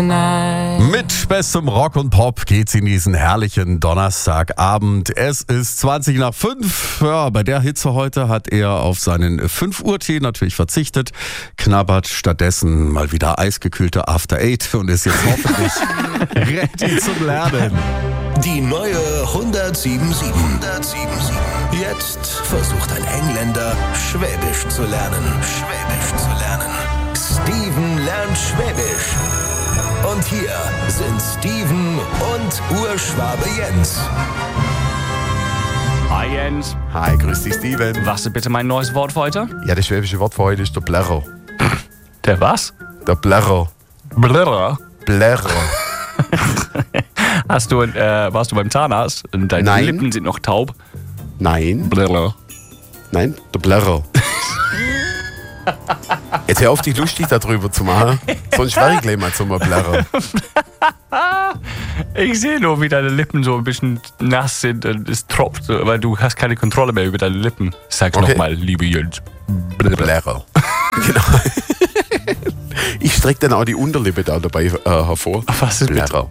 Mit bestem Rock und Pop geht's in diesen herrlichen Donnerstagabend. Es ist 20 nach 5. Ja, bei der Hitze heute hat er auf seinen 5 Uhr Tee natürlich verzichtet, knabbert stattdessen mal wieder eisgekühlte After Eight und ist jetzt hoffentlich ready zum Lernen. Die neue 107.7. Jetzt versucht ein Engländer, Schwäbisch zu lernen. Steven lernt Schwäbisch. Und hier sind Steven und Urschwabe Jens. Hi Jens. Hi, grüß dich, Steven. Was ist bitte mein neues Wort für heute? Ja, das schwäbische Wort für heute ist der Blärrer. Der was? Der Blärrer. Blirrer. Blärrer. Warst du beim Zahnarzt und deine Nein. Lippen sind noch taub? Nein, Blirrer. nein, der Blärrer. Jetzt hör auf, dich lustig darüber zu machen. Sonst wäre ich gleich mal zum Blärrer. Ich sehe nur, wie deine Lippen so ein bisschen nass sind und es tropft, weil du hast keine Kontrolle mehr über deine Lippen. Sag's Okay. nochmal, liebe Jens. Blärrer. Genau. Ich strecke dann auch die Unterlippe da dabei hervor. Was ist mit- Blärrer.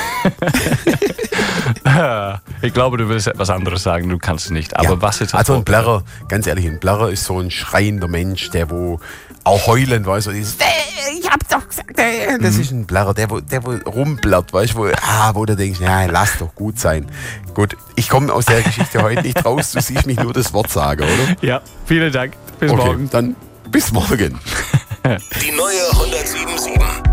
Ich glaube, du willst etwas anderes sagen, du kannst es nicht. Aber Ja. was ist das Also ein Wort? Blärrer, ganz ehrlich, ein Blärrer ist so ein schreiender Mensch, der wo auch heulend, weißt du, dieses, ich hab's doch gesagt, das ist ein Blärrer, der wo rumblärt, weißt du, wo du denkst, ja, lass doch gut sein. Gut, ich komme aus der Geschichte heute nicht raus, du siehst mich nur das Wort sagen, oder? Ja, vielen Dank. Bis Okay, morgen. dann bis morgen. Die neue 107.7.